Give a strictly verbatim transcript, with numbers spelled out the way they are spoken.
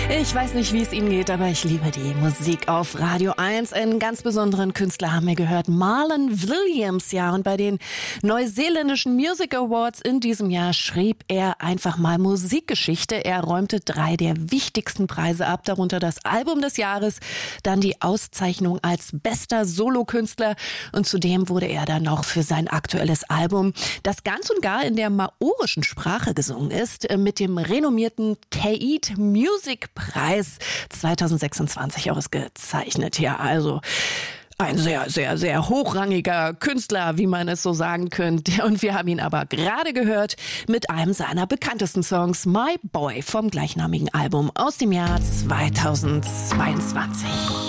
Ich weiß nicht, wie es Ihnen geht, aber ich liebe die Musik auf Radio eins. Einen ganz besonderen Künstler haben wir gehört, Marlon Williams. Ja, und bei den neuseeländischen Music Awards in diesem Jahr schrieb er einfach mal Musikgeschichte. Er räumte drei der wichtigsten Preise ab, darunter das Album des Jahres, dann die Auszeichnung als bester Solokünstler und zudem wurde er dann noch für sein aktuelles Album, das ganz und gar in der maorischen Sprache gesungen ist, mit dem renommierten Kate Music Preis zwanzig sechsundzwanzig ausgezeichnet. Ja, also ein sehr, sehr, sehr hochrangiger Künstler, wie man es so sagen könnte. Und wir haben ihn aber gerade gehört mit einem seiner bekanntesten Songs, My Boy, vom gleichnamigen Album aus dem Jahr zwanzig zweiundzwanzig.